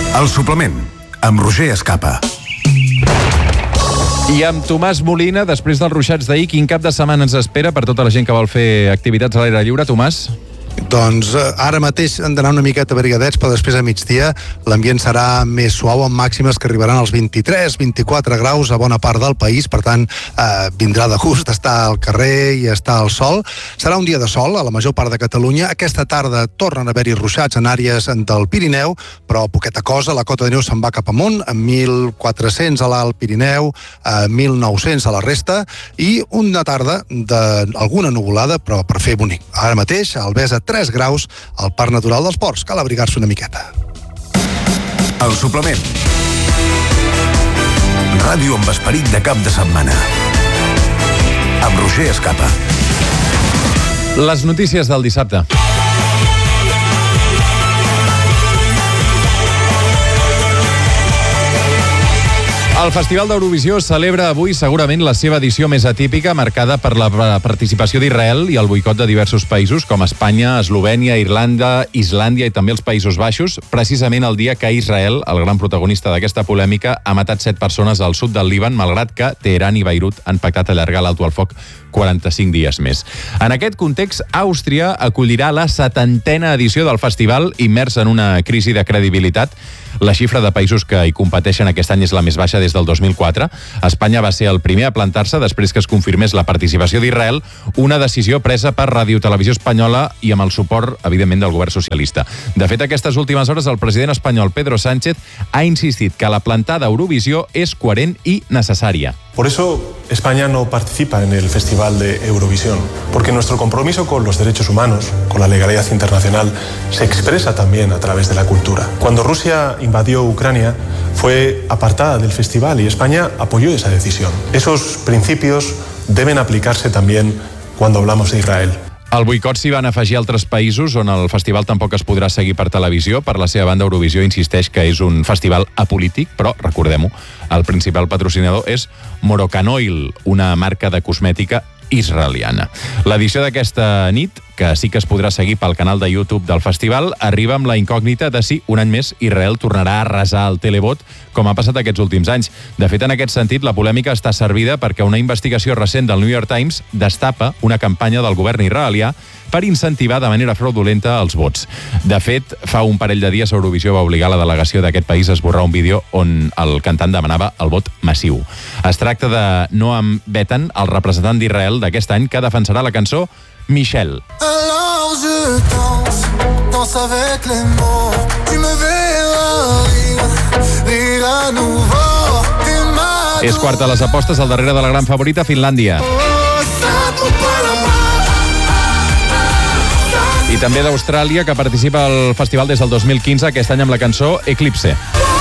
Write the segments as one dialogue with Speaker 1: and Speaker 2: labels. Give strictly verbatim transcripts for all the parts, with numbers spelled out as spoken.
Speaker 1: El suplement, amb Roger Escapa.
Speaker 2: I amb Tomàs Molina, després dels ruixats d'ahir, quin cap de setmana ens espera per tota la gent que vol fer activitats a l'aire lliure, Tomàs?
Speaker 3: Doncs eh, ara mateix han d'anar una miqueta abrigadets, però després a migdia l'ambient serà més suau, amb màximes que arribaran als vint-i-tres vint-i-quatre graus a bona part del país. Per tant, eh, vindrà de gust estar al carrer i estar al sol. Serà un dia de sol a la major part de Catalunya. Aquesta tarda tornen a haver-hi ruixats en àrees del Pirineu, però poqueta cosa. La cota de neu se'n va cap amunt, amb mil quatre-cents a l'Alt Pirineu, eh, mil nou-cents a la resta, i una tarda d'alguna nuvolada, però per fer bonic. Ara mateix, a Albesa, tres graus al Parc Natural dels Ports. Cal abrigar-se una miqueta.
Speaker 1: El suplement. Ràdio amb esperit de cap de setmana. Amb Roger Escapa.
Speaker 2: Les notícies del dissabte. El Festival d'Eurovisió celebra avui segurament la seva edició més atípica, marcada per la participació d'Israel i el boicot de diversos països com Espanya, Eslovènia, Irlanda, Islàndia i també els Països Baixos, precisament el dia que Israel, el gran protagonista d'aquesta polèmica, ha matat set persones al sud del Líban, malgrat que Teheran i Beirut han pactat allargar l'alto al foc quaranta-cinc dies més. En aquest context, Àustria acollirà la setantena edició del festival, immersa en una crisi de credibilitat. La xifra de països que hi competeixen aquest any és la més baixa des del dos mil quatre. Espanya va ser el primer a plantar-se després que es confirmés la participació d'Israel, una decisió presa per Ràdio Televisió Espanyola i amb el suport, evidentment, del govern socialista. De fet, aquestes últimes hores, el president espanyol Pedro Sánchez ha insistit que la plantada Eurovisió és coherent i necessària.
Speaker 4: Por eso España no participa en el Festival de Eurovisión, porque nuestro compromiso con los derechos humanos, con la legalidad internacional, se expresa también a través de la cultura. Cuando Rusia invadió Ucrania, fue apartada del festival y España apoyó esa decisión. Esos principios deben aplicarse también cuando hablamos de Israel.
Speaker 2: Al boicot s'hi van afegir altres països on el festival tampoc es podrà seguir per televisió. Per la seva banda, Eurovisió insisteix que és un festival apolític, però, recordem-ho, el principal patrocinador és Morocanoil, una marca de cosmètica israeliana. L'edició d'aquesta nit, que sí que es podrà seguir pel canal de YouTube del festival, arriba amb la incògnita de si, un any més, Israel tornarà a arrasar el televot, com ha passat aquests últims anys. De fet, en aquest sentit, la polèmica està servida perquè una investigació recent del New York Times destapa una campanya del govern israelià per incentivar de manera fraudulenta els vots. De fet, fa un parell de dies Eurovisió va obligar la delegació d'aquest país a esborrar un vídeo on el cantant demanava el vot massiu. Es tracta de Noam Betan, el representant d'Israel d'aquest any, que defensarà la cançó Michel.
Speaker 5: Alors je danse, danse avec les mots, tu me verras rire, rire à nouveau, et ma...
Speaker 2: És quarta a les apostes, al darrere de la gran favorita, Finlàndia. I també d'Austràlia, que participa al festival des del dos mil quinze, aquest any amb la cançó Eclipse.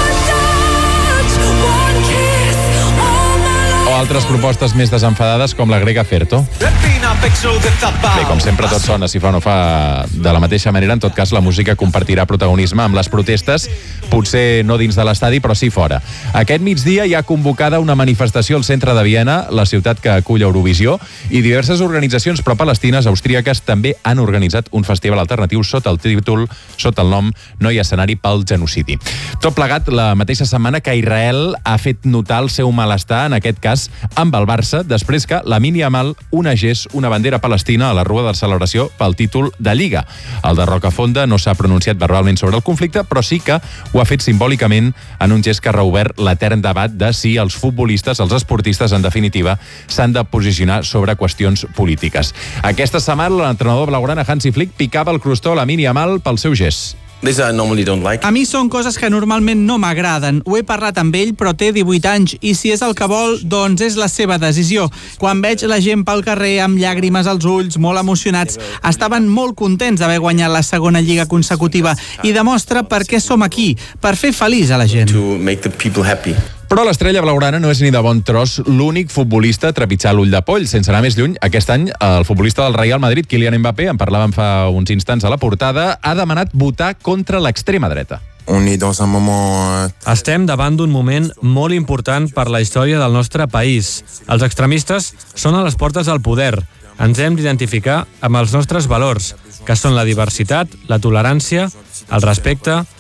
Speaker 2: O altres propostes més desenfadades, com la grega Ferto. Bé, com sempre, tot sona, si fa o no fa de la mateixa manera. En tot cas, la música compartirà protagonisme amb les protestes, potser no dins de l'estadi, però sí fora. Aquest migdia hi ha convocada una manifestació al centre de Viena, la ciutat que acull Eurovisió, i diverses organitzacions pro-palestines austríaques també han organitzat un festival alternatiu sota el títol, sota el nom No hi ha escenari pel genocidi. Tot plegat la mateixa setmana que Israel ha fet notar el seu malestar, en aquest cas amb el Barça, després que Lamine Yamal unegés una bandera palestina a la rua de celebració pel títol de Lliga. El de Rocafonda no s'ha pronunciat verbalment sobre el conflicte, però sí que ho ha fet simbòlicament en un gest que ha reobert l'etern debat de si els futbolistes, els esportistes, en definitiva, s'han de posicionar sobre qüestions polítiques. Aquesta setmana l'entrenador blaugrana Hansi Flick picava el crostó a Lamine Yamal pel seu gest.
Speaker 6: A mi són coses que normalment no m'agraden. Ho he parlat amb ell, però té divuit anys, i si és el que vol, doncs és la seva decisió. Quan veig la gent pel carrer amb llàgrimes als ulls, molt emocionats, estaven molt contents d'haver guanyat la segona lliga consecutiva, i demostra per què som aquí, per fer feliç a la gent.
Speaker 2: Però l'estrella blaugrana no és ni de bon tros l'únic futbolista a trepitjar l'ull de poll. Sense anar més lluny, aquest any el futbolista del Real Madrid, Kylian Mbappé, en parlàvem fa uns instants a la portada, ha demanat votar contra l'extrema dreta.
Speaker 7: Estem davant d'un moment molt important per la història del nostre país. Els extremistes són a les portes del poder. Ens hem d'identificar amb els nostres valors, que són la diversitat, la tolerància, el respecte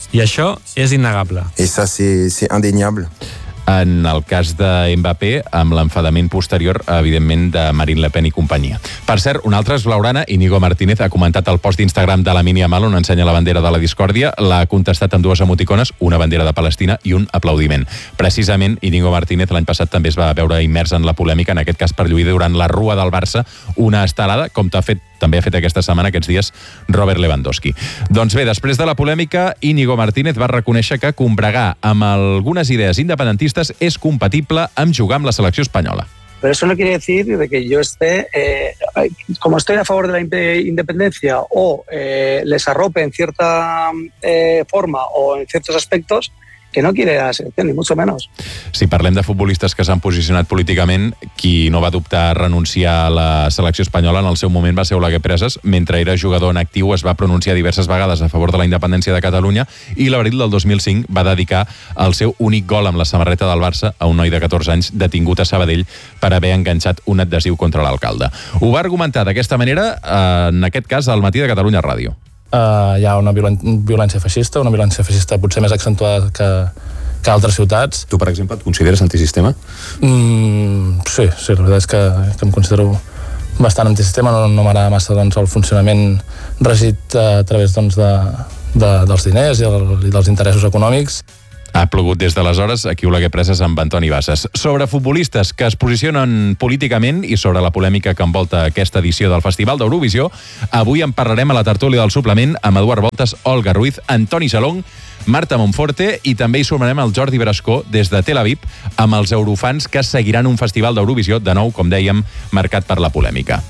Speaker 7: I això és innegable.
Speaker 8: Et ça, c'est, c'est indéniable.
Speaker 2: En el cas de Mbappé, amb l'enfadament posterior, evidentment, de Marine Le Pen i companyia. Per cert, una altra esblaurana, Íñigo Martínez, ha comentat el post d'Instagram de Lamine Yamal on ensenya la bandera de la discòrdia, l'ha contestat amb dues emoticones, una bandera de Palestina i un aplaudiment. Precisament, Íñigo Martínez l'any passat també es va veure immers en la polèmica, en aquest cas per lluir durant la rua del Barça una estelada, com t'ha fet també ha fet aquesta setmana, aquests dies, Robert Lewandowski. Doncs bé, després de la polèmica, Íñigo Martínez va reconèixer que combregar amb algunes idees independentistes és compatible amb jugar amb la selecció espanyola.
Speaker 9: Pero eso no quiere decir de que yo esté, eh, como estoy a favor de la independencia o eh, les arrope en cierta eh, forma o en ciertos aspectos, que no quiere la selección, ni mucho menos.
Speaker 2: Si parlem de futbolistes que s'han posicionat políticament, qui no va dubtar a renunciar a la selecció espanyola en el seu moment va ser Oleguer Presas. Mentre era jugador en actiu es va pronunciar diverses vegades a favor de la independència de Catalunya i l'abril del dos mil cinc va dedicar el seu únic gol amb la samarreta del Barça a un noi de catorze anys detingut a Sabadell per haver enganxat un adhesiu contra l'alcalde. Ho va argumentar d'aquesta manera, en aquest cas, al Matí de Catalunya Ràdio.
Speaker 10: Uh, hi ha una violència feixista, una violència feixista potser més accentuada que, que altres ciutats.
Speaker 11: Tu, per exemple, et consideres antisistema?
Speaker 10: Mm, sí, sí, la veritat és que, que em considero bastant antisistema, no, no m'agrada massa doncs, el funcionament regit a través doncs, de, de, dels diners i, el, i dels interessos econòmics.
Speaker 2: Ha plogut des d'aleshores, aquí Oleguer Presas amb Antoni Bassas. Sobre futbolistes que es posicionen políticament i sobre la polèmica que envolta aquesta edició del Festival d'Eurovisió, avui en parlarem a la tertúlia del suplement amb Eduard Voltas, Olga Ruiz, Antoni Salong, Marta Monforte i també hi sumarem el Jordi Brascó des de Tel Aviv amb els eurofans que seguiran un Festival d'Eurovisió, de nou, com dèiem, marcat per la polèmica.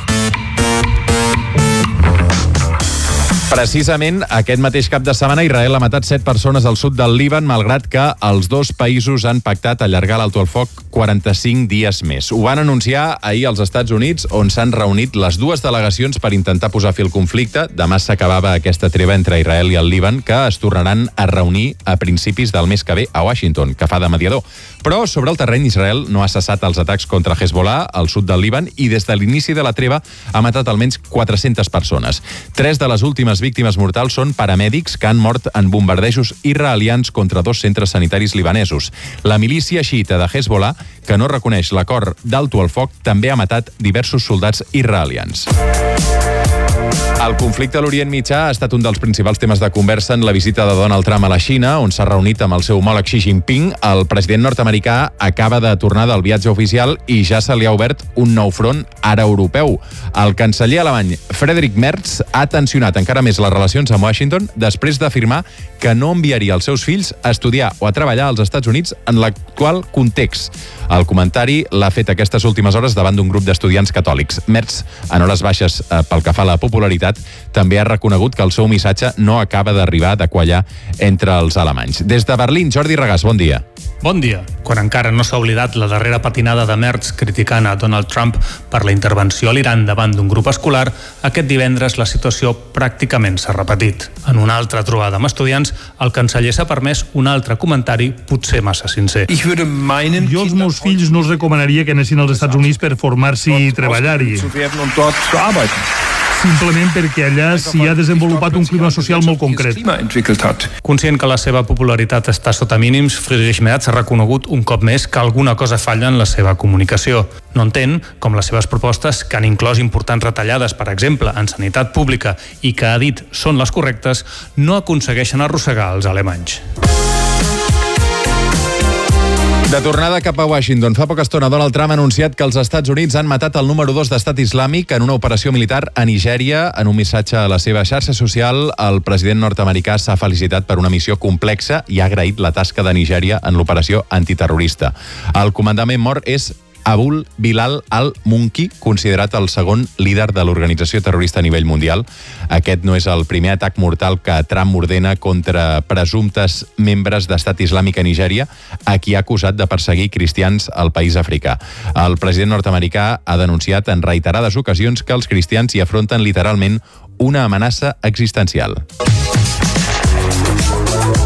Speaker 2: Precisament aquest mateix cap de setmana Israel ha matat set persones al sud del Líban, malgrat que els dos països han pactat allargar l'alto al foc quaranta-cinc dies més. Ho van anunciar ahir als Estats Units, on s'han reunit les dues delegacions per intentar posar fi al conflicte. Demà s'acabava aquesta treva entre Israel i el Líban, que es tornaran a reunir a principis del mes que ve a Washington, que fa de mediador. Però sobre el terreny Israel no ha cessat els atacs contra Hezbollah al sud del Líban i des de l'inici de la treva ha matat almenys quatre-centes persones. Tres de les últimes víctimes mortals són paramèdics que han mort en bombardejos israelians contra dos centres sanitaris libanesos. La milícia xiita de Hezbollah, que no reconeix l'acord d'alto al foc, també ha matat diversos soldats israelians. El conflicte a l'Orient Mitjà ha estat un dels principals temes de conversa en la visita de Donald Trump a la Xina, on s'ha reunit amb el seu homòleg Xi Jinping. El president nord-americà acaba de tornar del viatge oficial i ja se li ha obert un nou front ara europeu. El canceller alemany Friedrich Merz ha tensionat encara més les relacions amb Washington després d'afirmar que no enviaria els seus fills a estudiar o a treballar als Estats Units en l'actual context. El comentari l'ha fet aquestes últimes hores davant d'un grup d'estudiants catòlics. Merz, en hores baixes eh, pel que fa a la popularitat, també ha reconegut que el seu missatge no acaba d'arribar de quallar entre els alemanys. Des de Berlín, Jordi Regàs, bon dia.
Speaker 12: Bon dia. Quan encara no s'ha oblidat la darrera patinada de Merz criticant a Donald Trump per la intervenció a l'Iran davant d'un grup escolar, aquest divendres la situació pràcticament s'ha repetit. En una altra trobada amb estudiants, el canceller s'ha permès un altre comentari potser massa sincer.
Speaker 13: Jo als meus fills no els recomanaria que anessin als Estats Units per formar-s'hi i treballar-hi. Simplement perquè allà s'hi ha desenvolupat un clima social molt concret.
Speaker 12: Conscient que la seva popularitat està sota mínims, Friedrich Merz ha reconegut un cop més que alguna cosa falla en la seva comunicació. No entén com les seves propostes, que han inclòs importants retallades, per exemple, en sanitat pública, i que ha dit són les correctes, no aconsegueixen arrossegar els alemanys.
Speaker 2: De tornada cap a Washington, fa poca estona Donald Trump ha anunciat que els Estats Units han matat el número dos d'estat islàmic en una operació militar a Nigèria. En un missatge a la seva xarxa social, el president nord-americà s'ha felicitat per una missió complexa i ha agraït la tasca de Nigèria en l'operació antiterrorista. El comandament mort és Abul Bilal al-Munki, considerat el segon líder de l'organització terrorista a nivell mundial. Aquest no és el primer atac mortal que Trump ordena contra presumptes membres d'Estat Islàmic a Nigèria, a qui ha acusat de perseguir cristians al país africà. El president nord-americà ha denunciat en reiterades ocasions que els cristians hi afronten literalment una amenaça existencial.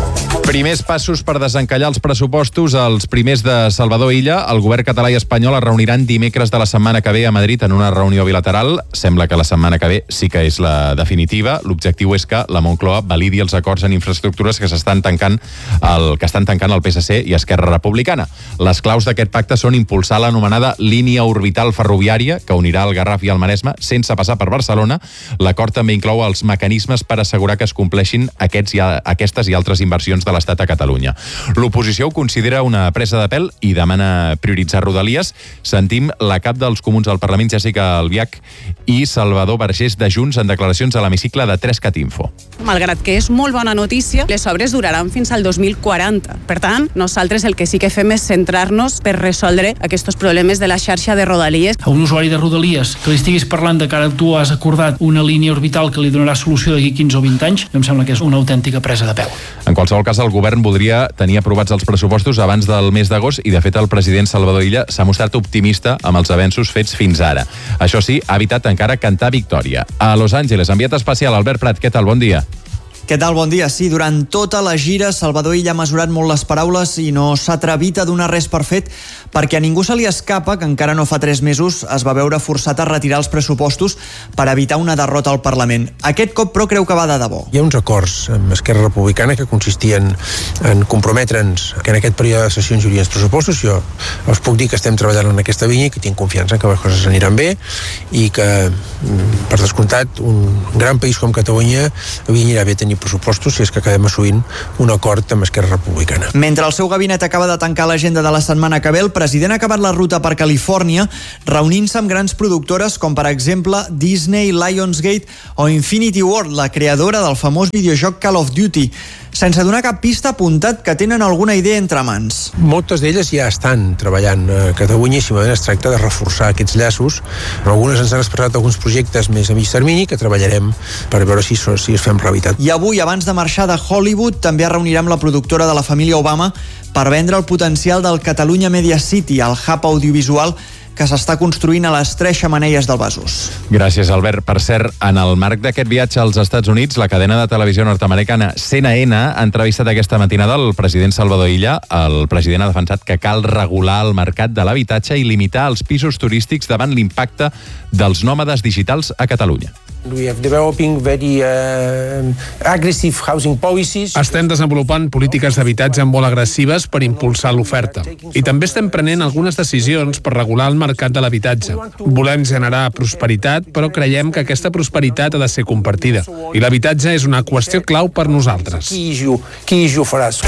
Speaker 2: Primers passos per desencallar els pressupostos, els primers de Salvador Illa. El govern català i espanyol es reuniran dimecres de la setmana que ve a Madrid en una reunió bilateral. Sembla que la setmana que ve sí que és la definitiva. L'objectiu és que la Moncloa validi els acords en infraestructures que s'estan tancant el, que estan tancant el P S C i Esquerra Republicana. Les claus d'aquest pacte són impulsar l'anomenada línia orbital ferroviària que unirà el Garraf i el Maresme sense passar per Barcelona. L'acord també inclou els mecanismes per assegurar que es compleixin aquests i, aquestes i altres inversions de l'Estat a Catalunya. L'oposició ho considera una presa de pèl i demana prioritzar Rodalies. Sentim la cap dels Comuns al Parlament, Jessica Albiach, i Salvador Vergés de Junts en declaracions a l'hemicicle de Trescat Info.
Speaker 14: Malgrat que és molt bona notícia, les obres duraran fins al dos mil quaranta. Per tant, nosaltres el que sí que fem és centrar-nos per resoldre aquests problemes de la xarxa de Rodalies.
Speaker 15: A un usuari de Rodalies que li estiguis parlant de que ara tu has acordat una línia orbital que li donarà solució d'aquí quinze o vint anys, em sembla que és una autèntica presa de pèl.
Speaker 2: En qualsevol cas, el govern voldria tenir aprovats els pressupostos abans del mes d'agost i, de fet, el president Salvador Illa s'ha mostrat optimista amb els avenços fets fins ara. Això sí, ha evitat encara cantar victòria. A Los Angeles, enviat especial, Albert Prat, què tal? Bon dia.
Speaker 16: Què tal? Bon dia. Sí, durant tota la gira Salvador Illa ha mesurat molt les paraules i no s'ha atrevit a donar res per fet perquè a ningú se li escapa que encara no fa tres mesos es va veure forçat a retirar els pressupostos per evitar una derrota al Parlament. Aquest cop, però, creu que va de debò.
Speaker 17: Hi ha uns acords amb Esquerra Republicana que consistien en comprometre'ns que en aquest període de sessions hi hauria els pressupostos. Jo us puc dir que estem treballant en aquesta línia i que tinc confiança que les coses aniran bé i que, per descomptat, un gran país com Catalunya havia anirà bé tenir pressupostos si és que acabem assolint un acord amb Esquerra Republicana.
Speaker 16: Mentre el seu gabinet acaba de tancar l'agenda de la setmana que ve, el president ha acabat la ruta per Califòrnia reunint-se amb grans productores com, per exemple, Disney, Lionsgate o Infinity Ward, la creadora del famós videojoc Call of Duty. Sense donar cap pista, ha apuntat que tenen alguna idea entre mans.
Speaker 17: Moltes d'elles ja estan treballant a Catalunya i simplement es tracta de reforçar aquests llaços. Algunes ens han expressat alguns projectes més a mig termini que treballarem per veure si, si es fem realitat.
Speaker 16: I avui, abans de marxar de Hollywood, també es reunirà amb la productora de la família Obama per vendre el potencial del Catalunya Media City, el hub audiovisual que s'està construint a les tres xemeneies del Besòs.
Speaker 2: Gràcies, Albert. Per cert, en el marc d'aquest viatge als Estats Units, la cadena de televisió nord-americana C N N ha entrevistat aquesta matinada el president Salvador Illa. El president ha defensat que cal regular el mercat de l'habitatge i limitar els pisos turístics davant l'impacte dels nòmades digitals a Catalunya.
Speaker 17: We are developing very uh, aggressive housing policies.
Speaker 18: Estem desenvolupant polítiques d'habitatge molt agressives per impulsar l'oferta. I també estem prenent algunes decisions per regular el mercat de l'habitatge. Volem generar prosperitat, però creiem que aquesta prosperitat ha de ser compartida. I l'habitatge és una qüestió clau per nosaltres.
Speaker 17: Qui hi faràs?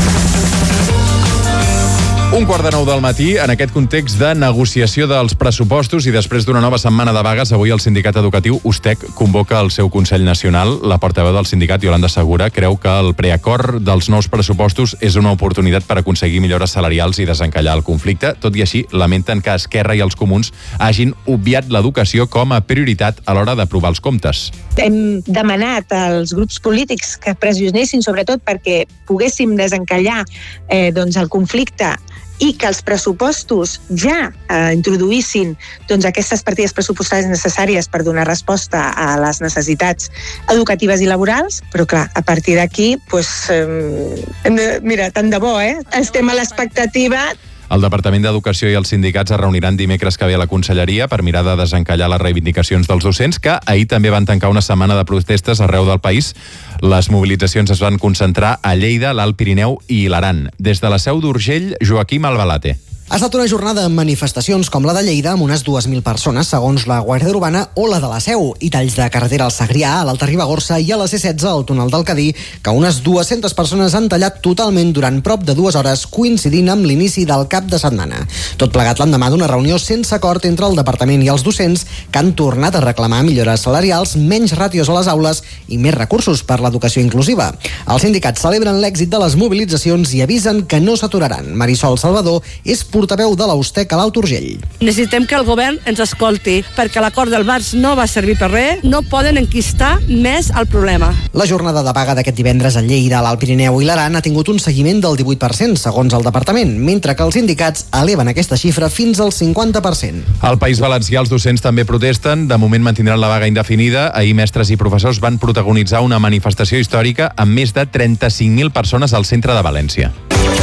Speaker 2: Un quart de nou del matí, en aquest context de negociació dels pressupostos i després d'una nova setmana de vagues, avui el sindicat educatiu USTEC convoca el seu Consell Nacional. La portaveu del sindicat, Yolanda Segura, creu que el preacord dels nous pressupostos és una oportunitat per aconseguir millores salarials i desencallar el conflicte. Tot i així, lamenten que Esquerra i els Comuns hagin obviat l'educació com a prioritat a l'hora d'aprovar els comptes.
Speaker 19: Hem demanat als grups polítics que pressionessin sobretot perquè poguéssim desencallar eh, doncs el conflicte i que els pressupostos ja eh, introduïssin doncs, aquestes partides pressupostàries necessàries per donar resposta a les necessitats educatives i laborals, però clar, a partir d'aquí, pues, eh, hem de, mira, tant de bo, eh? Estem a l'expectativa.
Speaker 2: El Departament d'Educació i els sindicats es reuniran dimecres que ve a la Conselleria per mirar de desencallar les reivindicacions dels docents, que ahir també van tancar una setmana de protestes arreu del país. Les mobilitzacions es van concentrar a Lleida, l'Alt Pirineu i l'Aran. Des de la seu d'Urgell, Joaquim Albalate.
Speaker 20: Ha estat una jornada amb manifestacions com la de Lleida amb unes dues mil persones, segons la Guàrdia Urbana, o la de la Seu, i talls de carretera al Segrià, a l'Alta Ribagorça i a la C setze, al túnel del Cadí, que unes dues-centes persones han tallat totalment durant prop de dues hores, coincidint amb l'inici del cap de setmana. Tot plegat l'endemà d'una reunió sense acord entre el departament i els docents, que han tornat a reclamar millores salarials, menys ràtios a les aules i més recursos per l'educació inclusiva. Els sindicats celebren l'èxit de les mobilitzacions i avisen que no s'aturaran. Marisol Salvador és l'exportaveu de l'Austec a l'Alt Urgell.
Speaker 21: Necessitem que el govern ens escolti, perquè l'acord del Barç no va servir per res, no poden enquistar més el problema.
Speaker 20: La jornada de vaga d'aquest divendres a Lleida, l'Alt Pirineu i l'Aran ha tingut un seguiment del divuit per cent, segons el departament, mentre que els sindicats eleven aquesta xifra fins al cinquanta per cent.
Speaker 2: Al País Valencià els docents també protesten, de moment mantindran la vaga indefinida. Ahir mestres i professors van protagonitzar una manifestació històrica amb més de trenta-cinc mil persones al centre de València.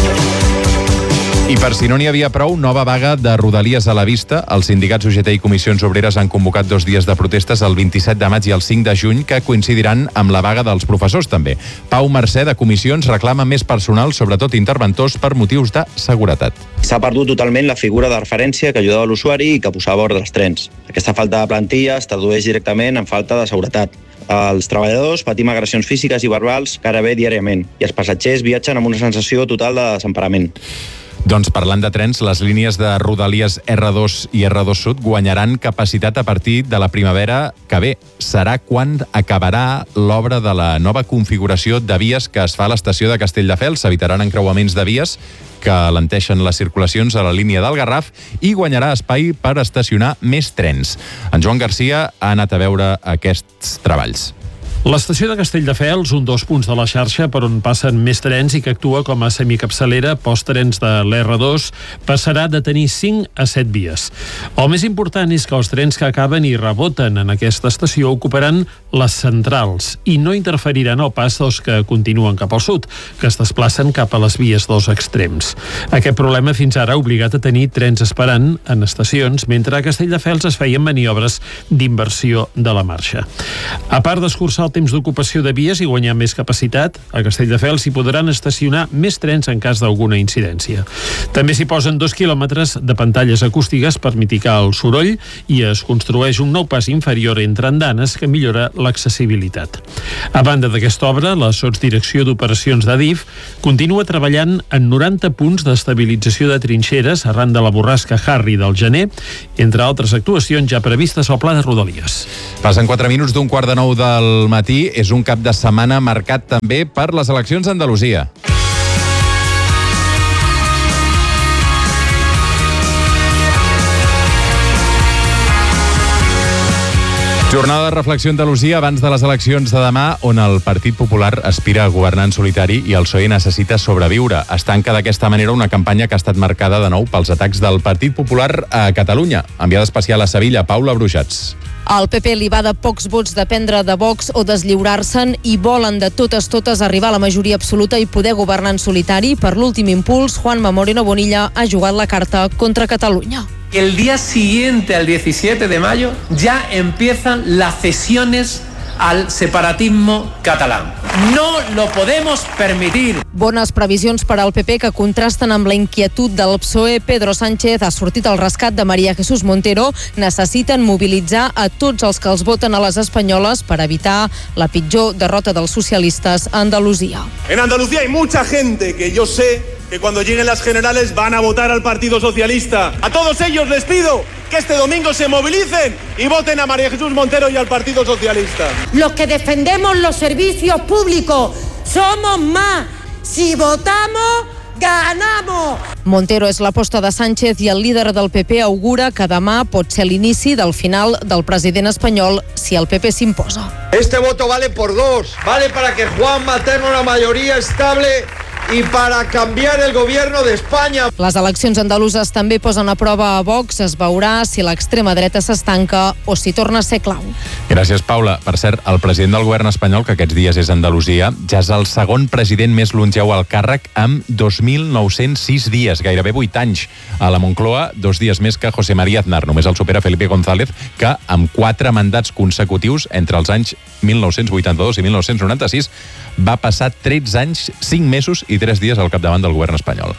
Speaker 2: I per si no n'hi havia prou, nova vaga de Rodalies a la vista. Els sindicats U G T i Comissions Obreres han convocat dos dies de protestes el vint-i-set de maig i el cinc de juny, que coincidiran amb la vaga dels professors també. Pau Mercè, de Comissions, reclama més personal, sobretot interventors, per motius de seguretat.
Speaker 22: S'ha perdut totalment la figura de referència que ajudava l'usuari i que posava ordre als trens. Aquesta falta de plantilla es tradueix directament en falta de seguretat. Els treballadors patim agressions físiques i verbals gairebé diàriament i els passatgers viatgen amb una sensació total de desemparament.
Speaker 2: Doncs parlant de trens, les línies de Rodalies erre dos i erre dos Sud guanyaran capacitat a partir de la primavera que ve. Serà quan acabarà l'obra de la nova configuració de vies que es fa a l'estació de Castelldefels. S'evitaran encreuaments de vies que alenteixen les circulacions a la línia del Garraf i guanyarà espai per estacionar més trens. En Joan Garcia ha anat a veure aquests treballs.
Speaker 23: L'estació de Castelldefels, un dels punts de la xarxa per on passen més trens i que actua com a semicapçalera post-trens de l'erre dos, passarà de tenir cinc a set vies. El més important és que els trens que acaben i reboten en aquesta estació ocuparan les centrals i no interferiran el pas dels que continuen cap al sud, que es desplacen cap a les vies dels extrems. Aquest problema fins ara ha obligat a tenir trens esperant en estacions, mentre a Castelldefels es feien maniobres d'inversió de la marxa. A part d'escurçar el temps d'ocupació de vies i guanyar més capacitat, a Castelldefels s'hi podran estacionar més trens en cas d'alguna incidència. També s'hi posen dos quilòmetres de pantalles acústiques per mitigar el soroll i es construeix un nou pas inferior entre andanes que millora l'accessibilitat. A banda d'aquesta obra, la Sotsdirecció d'Operacions d'Adif continua treballant en noranta punts d'estabilització de trinxeres arran de la borrasca Harry del gener, entre altres actuacions ja previstes al Pla de Rodalies.
Speaker 2: Passen quatre minuts d'un quart de nou del matí. És un cap de setmana marcat també per les eleccions a Andalusia. Jornada de reflexió a Andalusia abans de les eleccions de demà, on el Partit Popular aspira a governar en solitari i el P S O E necessita sobreviure. Es tanca d'aquesta manera una campanya que ha estat marcada de nou pels atacs del Partit Popular a Catalunya. Enviada especial a Sevilla, Paula Bruixats.
Speaker 24: Al P P li va de pocs vots dependre de Vox o deslliurar-se'n i volen de totes totes arribar a la majoria absoluta i poder governar en solitari. Per l'últim impuls, Juanma Moreno Bonilla ha jugat la carta contra Catalunya.
Speaker 25: El día siguiente, al diecisiete de mayo, ya empiezan las cesiones al separatismo catalán. No lo podemos permitir.
Speaker 24: Bones previsions per al P P que contrasten amb la inquietud del P S O E. Pedro Sánchez ha sortit al rescat de María Jesús Montero. Necessiten mobilitzar a tots els que els voten a les espanyoles per evitar la pitjor derrota dels socialistes a Andalusia.
Speaker 26: En Andalucía hay mucha gente que yo sé que cuando lleguen las generales van a votar al Partido Socialista. A todos ellos les pido que este domingo se movilicen y voten a María Jesús Montero y al Partido Socialista.
Speaker 27: Los que defendemos los servicios públicos somos más. Si votamos, ganamos.
Speaker 24: Montero és l'aposta de Sánchez i el líder del P P augura que demà pot ser l'inici del final del president espanyol si el P P s'imposa.
Speaker 28: Este voto vale por dos. Vale para que Juanma tenga una mayoría estable i para canviar el gobierno de España.
Speaker 24: Les eleccions andaluses també posen a prova a Vox. Es veurà si l'extrema dreta s'estanca o si torna a ser clau.
Speaker 2: Gràcies, Paula. Per cert, el president del govern espanyol, que aquests dies és a Andalusia, ja és el segon president més longeu al càrrec amb dos mil nou-cents sis dies, gairebé vuit anys. A la Moncloa, dos dies més que José María Aznar. Només el supera Felipe González, que amb quatre mandats consecutius entre els anys mil nou-cents vuitanta-dos i mil nou-cents noranta-sis va passar tretze anys, cinc mesos i tres dies al capdavant del govern espanyol.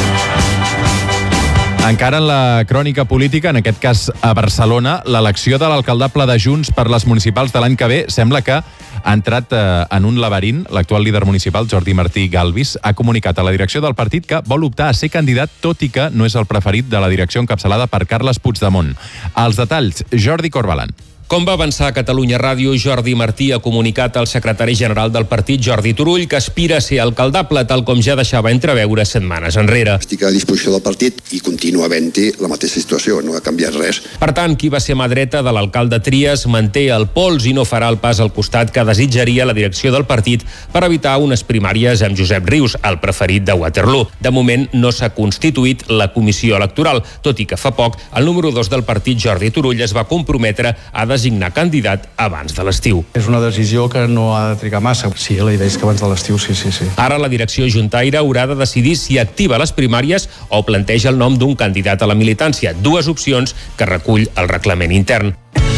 Speaker 2: Encara en la crònica política, en aquest cas a Barcelona, l'elecció de l'alcaldable de Junts per les municipals de l'any que ve sembla que ha entrat eh, en un laberint. L'actual líder municipal, Jordi Martí Galvis, ha comunicat a la direcció del partit que vol optar a ser candidat, tot i que no és el preferit de la direcció encapçalada per Carles Puigdemont. Els detalls, Jordi Corbalan.
Speaker 1: Com va avançar a Catalunya Ràdio, Jordi Martí ha comunicat al secretari general del partit, Jordi Turull, que aspira a ser alcaldable, tal com ja deixava entreveure setmanes enrere.
Speaker 3: Estic a disposició del partit i continua havent-hi la mateixa situació, no ha canviat res.
Speaker 1: Per tant, qui va ser mà dreta de l'alcalde Trias manté el pols i no farà el pas al costat que desitjaria la direcció del partit per evitar unes primàries amb Josep Rius, el preferit de Waterloo. De moment no s'ha constituït la comissió electoral, tot i que fa poc el número dos del partit, Jordi Turull, es va comprometre a designar candidat abans de l'estiu.
Speaker 4: És una decisió que no ha de trigar massa. Sí, la idea és que abans de l'estiu, sí, sí, sí.
Speaker 1: Ara la direcció juntaire haurà de decidir si activa les primàries o planteja el nom d'un candidat a la militància, dues opcions que recull el reglament intern.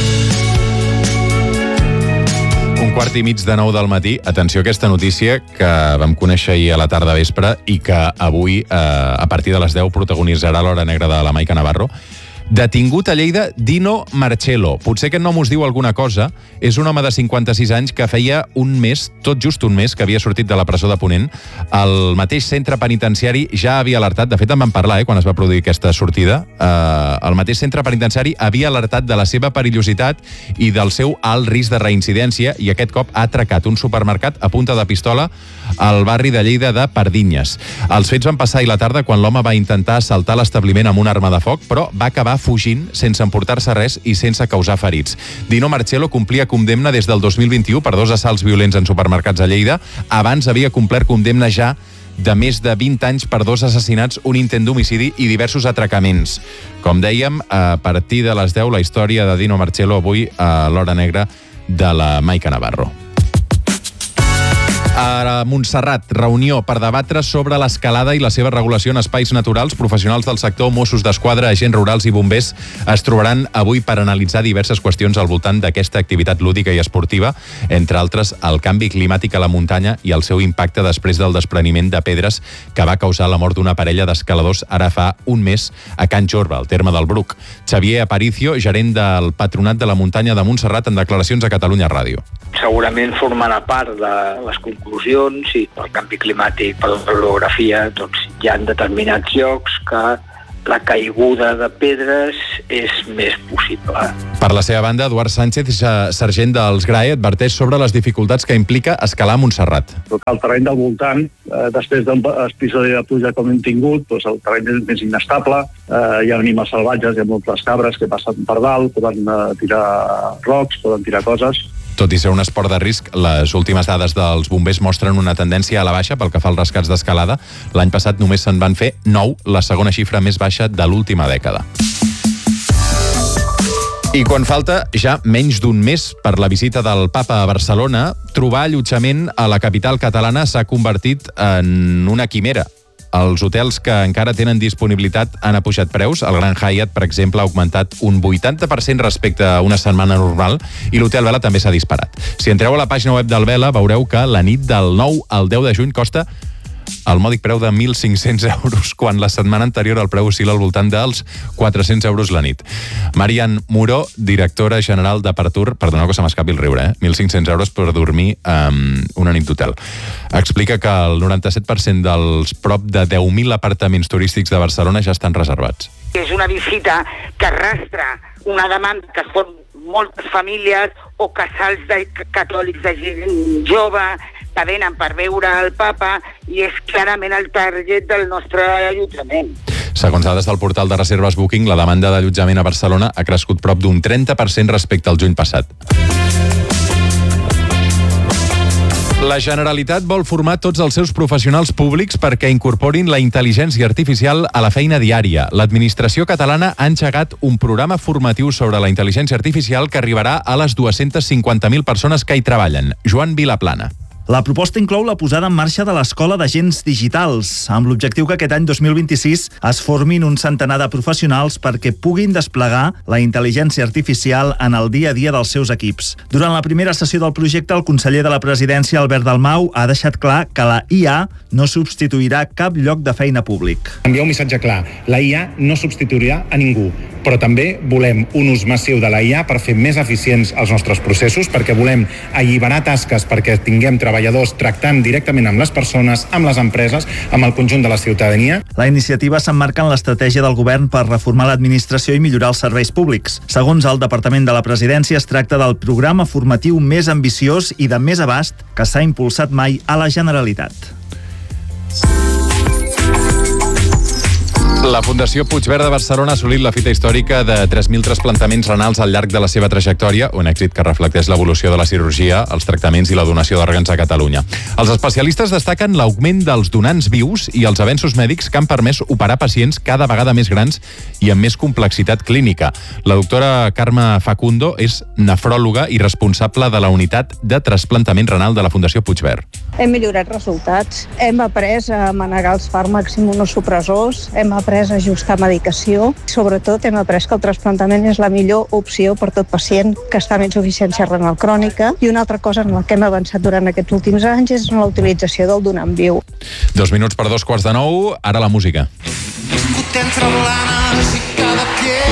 Speaker 2: Un quart i mig de nou del matí. Atenció a aquesta notícia que vam conèixer ahir a la tarda vespre i que avui, eh, a partir de les deu, protagonitzarà l'Hora Negra de la Maica Navarro. Detingut a Lleida, Dino Marcello. Potser aquest nom us diu alguna cosa. És un home de cinquanta-sis anys que feia un mes, tot just un mes, que havia sortit de la presó de Ponent. El mateix centre penitenciari ja havia alertat, de fet en vam parlar eh, quan es va produir aquesta sortida, eh, el mateix centre penitenciari havia alertat de la seva perillositat i del seu alt risc de reincidència, i aquest cop ha atracat un supermercat a punta de pistola al barri de Lleida de Pardinyes. Els fets van passar ahir la tarda quan l'home va intentar assaltar l'establiment amb una arma de foc, però va acabar fugint sense emportar-se res i sense causar ferits. Dino Marcello complia condemna des del dos mil vint-i-u per dos assalts violents en supermercats a Lleida. Abans havia complert condemna ja de més de vint anys per dos assassinats, un intent d'homicidi i diversos atracaments. Com dèiem, a partir de les deu, la història de Dino Marcello avui a l'Hora Negra de la Maica Navarro. A Montserrat, reunió per debatre sobre l'escalada i la seva regulació en espais naturals. Professionals del sector, Mossos d'Esquadra, agents rurals i bombers es trobaran avui per analitzar diverses qüestions al voltant d'aquesta activitat lúdica i esportiva, entre altres el canvi climàtic a la muntanya i el seu impacte després del despreniment de pedres que va causar la mort d'una parella d'escaladors ara fa un mes a Can Jorba, al terme del Bruc. Xavier Aparicio, gerent del Patronat de la Muntanya de Montserrat, en declaracions a Catalunya Ràdio.
Speaker 5: Segurament formarà part de les conclusions i pel canvi climàtic, per l'orografia, doncs hi ha determinats llocs que la caiguda de pedres és més possible.
Speaker 2: Per la seva banda, Eduard Sánchez, sergent dels G R A E, adverteix sobre les dificultats que implica escalar Montserrat.
Speaker 6: El terreny del voltant, eh, després d'un episodi de pluja com hem tingut, doncs el terreny és més inestable, eh, hi ha animals salvatges, hi ha moltes cabres que passen per dalt, poden eh, tirar rocs, poden tirar coses.
Speaker 2: Tot i ser un esport de risc, les últimes dades dels bombers mostren una tendència a la baixa pel que fa als rescats d'escalada. L'any passat només se'n van fer nou, la segona xifra més baixa de l'última dècada. I quan falta ja menys d'un mes per la visita del Papa a Barcelona, trobar allotjament a la capital catalana s'ha convertit en una quimera. Els hotels que encara tenen disponibilitat han apujat preus. El Gran Hyatt, per exemple, ha augmentat un vuitanta per cent respecte a una setmana normal i l'Hotel Vela també s'ha disparat. Si entreu a la pàgina web del Vela, veureu que la nit del nou al deu de juny costa el mòdic preu de mil cinc-cents euros, quan la setmana anterior el preu oscil·la al voltant dels quatre-cents euros la nit. Marian Muró, directora general d'Apertur, perdoneu que se m'escapi el riure, eh? mil cinc-cents euros per dormir um, una nit d'hotel. Explica que el noranta-set per cent dels prop de deu mil apartaments turístics de Barcelona ja estan reservats.
Speaker 7: És una visita que arrastra una demanda que són moltes famílies o casals de catòlics de gent jove que venen per veure el Papa i és clarament el target del nostre allotjament.
Speaker 2: Segons dades del portal de reserves Booking, la demanda d'allotjament a Barcelona ha crescut prop d'un trenta per cent respecte al juny passat. La Generalitat vol formar tots els seus professionals públics perquè incorporin la intel·ligència artificial a la feina diària. L'administració catalana ha engegat un programa formatiu sobre la intel·ligència artificial que arribarà a les dues-centes cinquanta mil persones que hi treballen. Joan Vilaplana.
Speaker 8: La proposta inclou la posada en marxa de l'Escola d'Agents Digitals, amb l'objectiu que aquest any dos mil vint-i-sis es formin un centenar de professionals perquè puguin desplegar la intel·ligència artificial en el dia a dia dels seus equips. Durant la primera sessió del projecte, el conseller de la Presidència, Albert Dalmau, ha deixat clar que la I A no substituirà cap lloc de feina públic.
Speaker 9: Enviar un missatge clar. La I A no substituirà a ningú. però també volem un ús massiu de la I A per fer més eficients els nostres processos, perquè volem alliberar tasques perquè tinguem treballadors tractant directament amb les persones, amb les empreses, amb el conjunt de la ciutadania.
Speaker 8: La iniciativa s'emmarca en l'estratègia del govern per reformar l'administració i millorar els serveis públics. Segons el Departament de la Presidència, es tracta del programa formatiu més ambiciós i de més abast que s'ha impulsat mai a la Generalitat.
Speaker 2: La Fundació Puigverd de Barcelona ha assolit la fita històrica de tres mil trasplantaments renals al llarg de la seva trajectòria, un èxit que reflecteix l'evolució de la cirurgia, els tractaments i la donació d'òrgans a Catalunya. Els especialistes destaquen l'augment dels donants vius i els avenços mèdics que han permès operar pacients cada vegada més grans i amb més complexitat clínica. La doctora Carme Facundo és nefròloga i responsable de la unitat de trasplantament renal de la Fundació Puigverd.
Speaker 10: Hem millorat resultats, hem après a manegar els fàrmacs immunosupressors, hem après a ajustar medicació. Sobretot hem après que el trasplantament és la millor opció per tot pacient que està amb insuficiència renal crònica. I una altra cosa en la que hem avançat durant aquests últims anys és en la utilització del donant viu.
Speaker 2: Dos minuts per dos quarts de nou, ara la música.
Speaker 11: Entre blanes i cada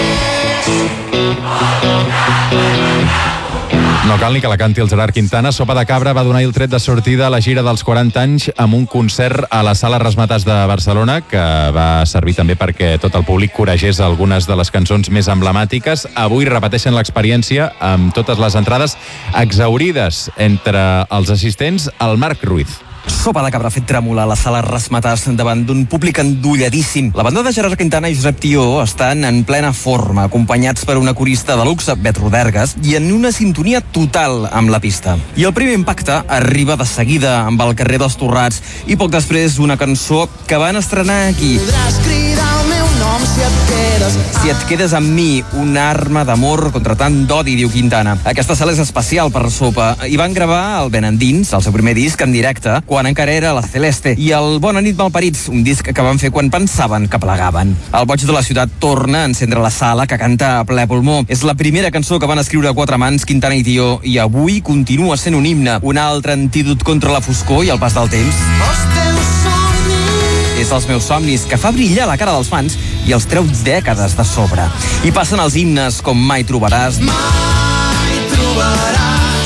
Speaker 2: No cal ni que la canti el Gerard Quintana. Sopa de Cabra va donar el tret de sortida a la gira dels quaranta anys amb un concert a la Sala Razzmatazz de Barcelona, que va servir també perquè tot el públic coregés algunes de les cançons més emblemàtiques. Avui repeteixen l'experiència amb totes les entrades exhaurides. Entre els assistents, el Marc Ruiz.
Speaker 12: Sopa de Cabra ha fet tremolar la Sala Razzmatazz davant d'un públic endolladíssim. La banda de Gerard Quintana i Josep Tió estan en plena forma, acompanyats per una corista de luxe, Bet Rodergas, i en una sintonia total amb la pista. I el primer impacte arriba de seguida amb el carrer dels Torrats i poc després una cançó que van estrenar aquí.
Speaker 11: Podràs cridar el meu nom si et quedes.
Speaker 12: Si et quedes amb mi, una arma d'amor contra tant d'odi, diu Quintana. Aquesta sala és especial per Sopa. I van gravar el Ben Endins, el seu primer disc, en directe, quan encara era la Celeste, i el Bona nit malparits, un disc que van fer quan pensaven que plegaven. El Boig de la ciutat torna a encendre la sala, que canta a ple pulmó. És la primera cançó que van escriure a quatre mans Quintana i Tió, i avui continua sent un himne, un altre antídot contra la foscor i el pas del temps.
Speaker 11: Els teus somnis.
Speaker 12: És els meus somnis, que fa brillar la cara dels fans i els treu dècades de sobre. I passen els himnes com Mai trobaràs,
Speaker 11: Mai trobaràs.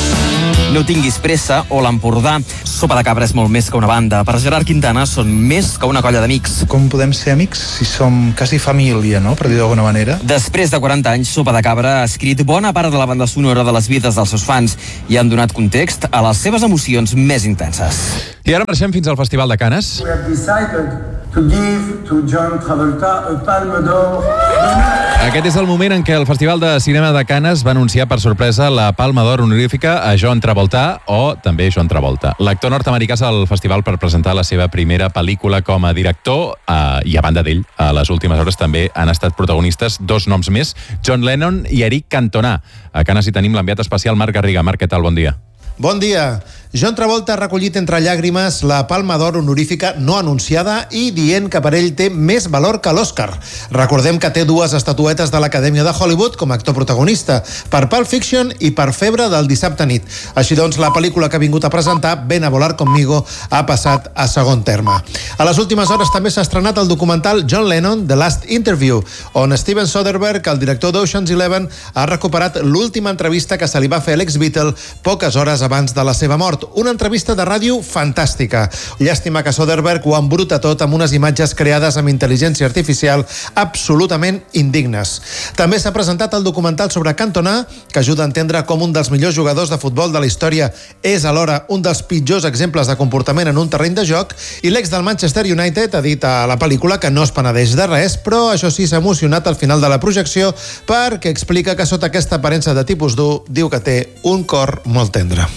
Speaker 12: No tinguis pressa o l'Empordà. Sopa de Cabra és molt més que una banda. Per Gerard Quintana són més que una colla d'amics.
Speaker 13: Com podem ser amics si som quasi família, no?, per dir d'alguna manera.
Speaker 12: Després de quaranta anys, Sopa de Cabra ha escrit bona part de la banda sonora de les vides dels seus fans i han donat context a les seves emocions més intenses.
Speaker 2: I ara marxem fins al Festival de Canes.
Speaker 11: We have decided to give to John Travolta a Palme d'Or.
Speaker 2: Aquest és el moment en què el Festival de Cinema de Canes va anunciar per sorpresa la Palma d'Or honorífica a John Travolta, o també John Travolta. L'actor nord-americà és al festival per presentar la seva primera pel·lícula com a director, eh, i a banda d'ell, a les últimes hores també han estat protagonistes dos noms més, John Lennon i Eric Cantona. A Canes hi tenim l'enviat especial Marc Garriga. Marc, què tal? Bon dia.
Speaker 14: Bon dia. John Travolta ha recollit entre llàgrimes la Palma d'Or honorífica no anunciada i dient que per ell té més valor que l'Oscar. Recordem que té dues estatuetes de l'Acadèmia de Hollywood com a actor protagonista, per Pulp Fiction i per Febre del dissabte nit. Així doncs, la pel·lícula que ha vingut a presentar, Ven a volar conmigo, ha passat a segon terme. A les últimes hores també s'ha estrenat el documental John Lennon, The Last Interview, on Steven Soderbergh, el director d'Ocean's Eleven, ha recuperat l'última entrevista que se li va fer a l'ex-Beatle poques hores abans de la seva mort. Una entrevista de ràdio fantàstica. Llàstima que Soderbergh ho embruta tot amb unes imatges creades amb intel·ligència artificial absolutament indignes. També s'ha presentat el documental sobre Cantona, que ajuda a entendre com un dels millors jugadors de futbol de la història és alhora un dels pitjors exemples de comportament en un terreny de joc, i l'ex del Manchester United ha dit a la pel·lícula que no es penedeix de res, però això sí, s'ha emocionat al final de la projecció perquè explica que sota aquesta aparença de tipus dur diu que té un cor molt tendre.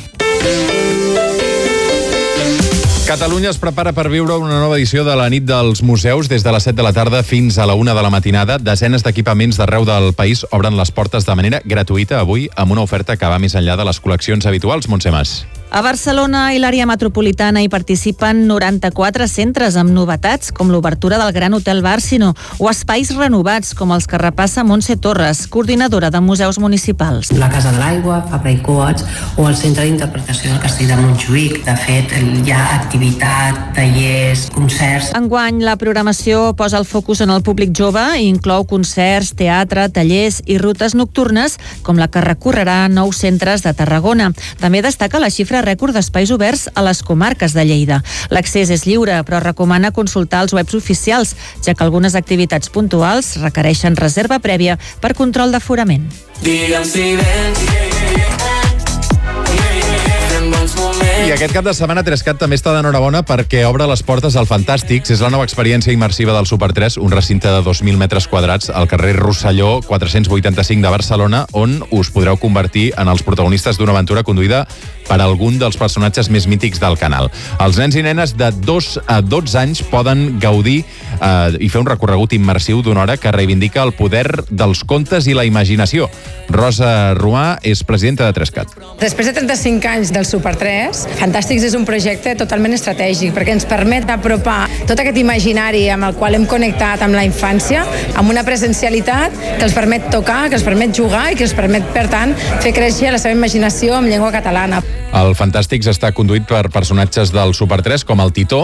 Speaker 2: Catalunya es prepara per viure una nova edició de la nit dels museus. Des de les set de la tarda fins a la una de la matinada, desenes d'equipaments d'arreu del país obren les portes de manera gratuïta avui amb una oferta que va més enllà de les col·leccions habituals. Montse Mas.
Speaker 15: A Barcelona i l'àrea metropolitana hi participen noranta-quatre centres amb novetats, com l'obertura del Gran Hotel Bàrcino, o espais renovats, com els que repassa Montse Torres, coordinadora de museus municipals.
Speaker 16: La Casa de l'Aigua, Fabra i Coats, o el Centre d'Interpretació del Castell de Montjuïc. De fet, hi ha activitat, tallers, concerts.
Speaker 15: Enguany, la programació posa el focus en el públic jove i inclou concerts, teatre, tallers i rutes nocturnes, com la que recorrerà nou centres de Tarragona. També destaca la xifra rècord d'espais oberts a les comarques de Lleida. L'accés és lliure, però recomana consultar els webs oficials, ja que algunes activitats puntuals requereixen reserva prèvia per control d'aforament.
Speaker 2: I aquest cap de setmana Trescat també està d'enhorabona perquè obre les portes al Fantàstics. És la nova experiència immersiva del Super tres, un recinte de dos mil metres quadrats al carrer Rosselló quatre-cents vuitanta-cinc de Barcelona, on us podreu convertir en els protagonistes d'una aventura conduïda per algun dels personatges més mítics del canal. Els nens i nenes de dos a dotze anys poden gaudir eh, i fer un recorregut immersiu d'una hora que reivindica el poder dels contes i la imaginació. Rosa Romà és presidenta de Trescat.
Speaker 17: Després de trenta-cinc anys del Super tres, Fantàstics és un projecte totalment estratègic perquè ens permet apropar tot aquest imaginari amb el qual hem connectat amb la infància, amb una presencialitat que els permet tocar, que els permet jugar i que els permet, per tant, fer créixer la seva imaginació en llengua catalana.
Speaker 2: El Fantàstics està conduït per personatges del Super tres com el Titó,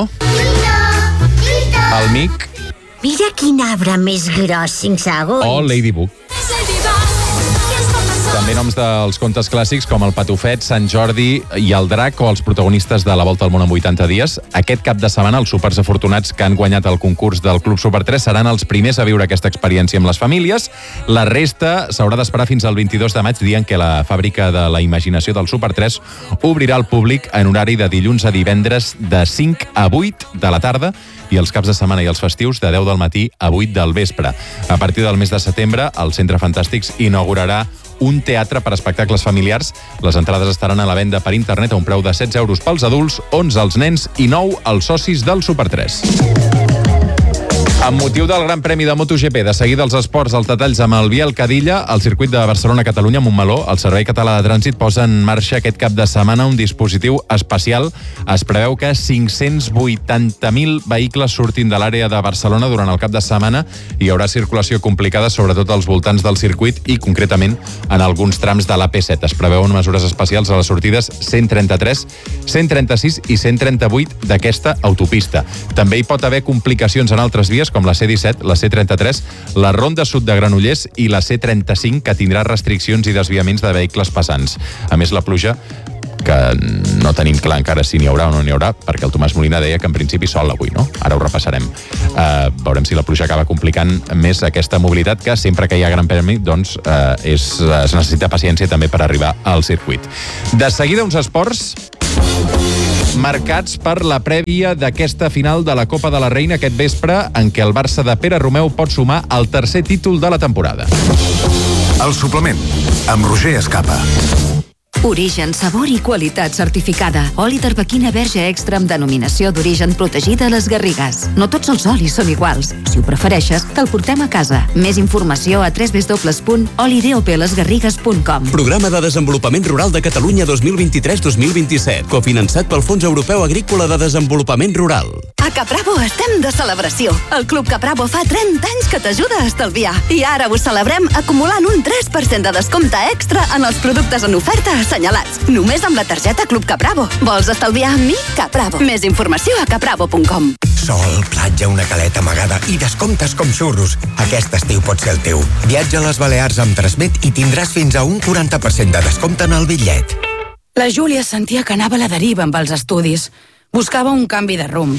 Speaker 2: el Mic,
Speaker 18: mira quin arbre més gros, cinc segons.
Speaker 2: O Ladybug. També noms dels contes clàssics com el Patufet, Sant Jordi i el Drac, o els protagonistes de La Volta al Món en vuitanta dies. Aquest cap de setmana els supers afortunats que han guanyat el concurs del Club Super tres seran els primers a viure aquesta experiència amb les famílies. La resta s'haurà d'esperar fins al vint-i-dos de maig, dia en què la fàbrica de la imaginació del Super tres obrirà al públic en horari de dilluns a divendres de cinc a vuit de la tarda i els caps de setmana i els festius de deu del matí a vuit del vespre. A partir del mes de setembre, el Centre Fantàstics inaugurarà un teatre per a espectacles familiars. Les entrades estaran a la venda per internet a un preu de setze euros pels adults, onze als nens i nou als socis del Super tres. Amb motiu del Gran Premi de MotoGP, de seguida els esports, els detalls amb el Biel Cadilla, al circuit de Barcelona-Catalunya, Montmeló. El Servei Català de Trànsit posa en marxa aquest cap de setmana un dispositiu especial. Es preveu que cinc-cents vuitanta mil vehicles surtin de l'àrea de Barcelona durant el cap de setmana. Hi haurà circulació complicada, sobretot als voltants del circuit i, concretament, en alguns trams de l'A P set. Es preveuen mesures especials a les sortides cent trenta-tres, cent trenta-sis i cent trenta-vuit d'aquesta autopista. També hi pot haver complicacions en altres vies, com la C disset, la C trenta-tres, la Ronda Sud de Granollers i la C trenta-cinc, que tindrà restriccions i desviaments de vehicles passants. A més, la pluja, que no tenim clar encara si n'hi haurà o no n'hi haurà, perquè el Tomàs Molina deia que en principi sol avui, no? Ara ho repassarem. Uh, veurem si la pluja acaba complicant més aquesta mobilitat, que sempre que hi ha Gran Premi, doncs, uh, és, uh, es necessita paciència també per arribar al circuit. De seguida, uns esports marcats per la prèvia d'aquesta final de la Copa de la Reina aquest vespre, en què el Barça de Pere Romeu pot sumar el tercer títol de la temporada.
Speaker 19: El suplement, amb Roger Escapa.
Speaker 20: Origen, sabor i qualitat certificada. Oli d'arbequina verge extra amb denominació d'origen protegida a les Garrigues. No tots els olis són iguals. Si ho prefereixes, te'l portem a casa. Més informació a w w w punt oli d o p les garrigues punt com.
Speaker 21: Programa de Desenvolupament Rural de Catalunya dos mil vint-i-tres dos mil vint-i-set. Cofinançat pel Fons Europeu Agrícola de Desenvolupament Rural.
Speaker 20: A Capravo estem de celebració. El Club Capravo fa trenta anys que t'ajuda a estalviar. I ara ho celebrem acumulant un tres per cent de descompte extra en els productes en oferta assenyalats. Només amb la targeta Club Capravo. Vols estalviar amb mi? Capravo. Més informació a capravo punt com.
Speaker 22: Sol, platja, una caleta amagada i descomptes com xurros. Aquest estiu pot ser el teu. Viatja a les Balears amb Transmet i tindràs fins a un quaranta per cent de descompte en el bitllet.
Speaker 29: La Júlia sentia que anava a la deriva amb els estudis. Buscava un canvi de rumb.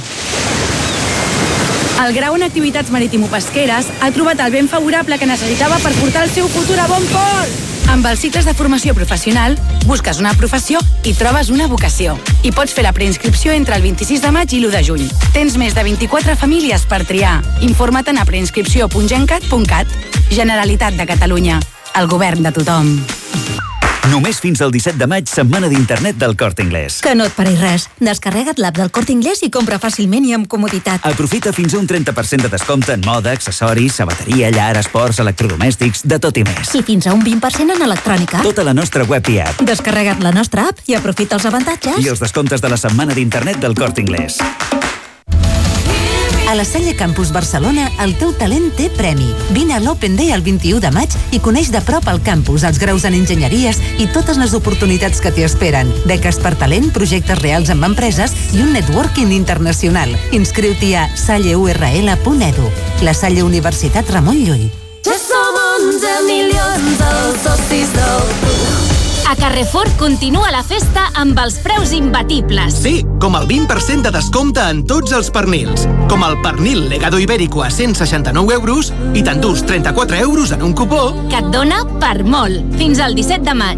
Speaker 29: El grau en activitats marítimo-pesqueres ha trobat el vent favorable que necessitava per portar el seu futur a bon port. Amb els cicles de formació professional, busques una professió i trobes una vocació. I pots fer la preinscripció entre el vint-i-sis de maig i l'u de juny. Tens més de vint-i-quatre famílies per triar. Informa't a preinscripció punt gencat punt cat. Generalitat de Catalunya. El govern de tothom.
Speaker 1: Només fins al disset de maig, setmana d'internet del Corte Inglés.
Speaker 3: Que no et pari res. Descarrega't l'app del Corte Inglés i compra fàcilment i amb comoditat.
Speaker 1: Aprofita fins a un trenta per cent de descompte en moda, accessoris, sabateria, llar, esports, electrodomèstics, de tot i més.
Speaker 3: I fins a un vint per cent en electrònica.
Speaker 1: Tota la nostra web i app.
Speaker 3: Descarrega't la nostra app i aprofita els avantatges.
Speaker 1: I els descomptes de la setmana d'internet del Corte Inglés.
Speaker 4: A la Salle Campus Barcelona, el teu talent té premi. Vine a l'Open Day el vint-i-u de maig i coneix de prop el campus, els graus en enginyeries i totes les oportunitats que t'hi esperen. Beques per talent, projectes reals amb empreses i un networking internacional. Inscriu-t'hi a salle u erre ele punt edu. La Salle Universitat Ramon Llull.
Speaker 23: Ja som onze milions els socis del club. A Carrefour continua la festa amb els preus imbatibles.
Speaker 24: Sí, com el vint per cent de descompte en tots els pernils. Com el pernil Legado Ibérico a cent seixanta-nou euros i t'endús trenta-quatre euros en un cupó.
Speaker 23: Que et dona per molt. Fins al disset de maig.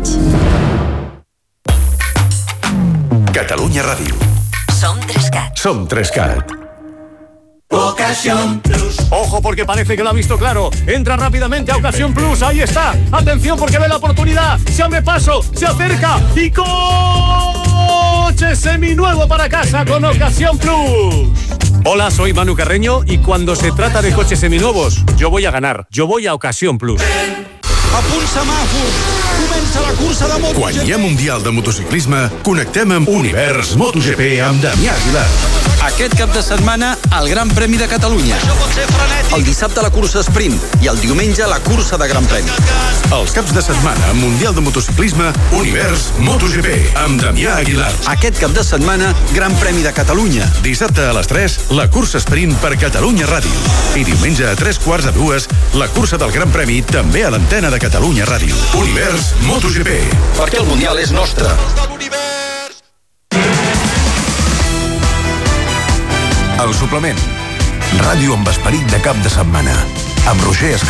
Speaker 19: Catalunya Ràdio.
Speaker 4: Som Trescat.
Speaker 19: Som Trescat.
Speaker 25: Ocasión Plus. Ojo porque parece que lo ha visto claro. Entra rápidamente a Ocasión Plus. Ahí está. Atención porque ve la oportunidad. Se abre paso. Se acerca. Y coche seminuevo para casa con Ocasión Plus. Hola, soy Manu Carreño y cuando se trata de coches seminuevos, yo voy a ganar. Yo voy a Ocasión Plus.
Speaker 26: A punt semàfor, comença la cursa de MotoGP.
Speaker 19: Quan hi ha Mundial de Motociclisme, connectem amb Univers MotoGP amb Damià Aguilar.
Speaker 27: Aquest cap de setmana, el Gran Premi de Catalunya. El dissabte la cursa sprint i el diumenge la cursa de Gran Premi.
Speaker 19: Els caps de setmana, Mundial de Motociclisme, Univers MotoGP amb Damià Aguilar.
Speaker 27: Aquest cap de setmana, Gran Premi de Catalunya.
Speaker 19: Dissabte a les tres, la cursa sprint per Catalunya Ràdio. I diumenge a tres quarts de dues, la cursa del Gran Premi també a l'antena de Catalunya Ràdio. Univers MotoGP.
Speaker 27: Perquè el Mundial és nostre.
Speaker 19: El suplement. Ràdio amb esperit de cap de setmana. Amb Roger Escapà.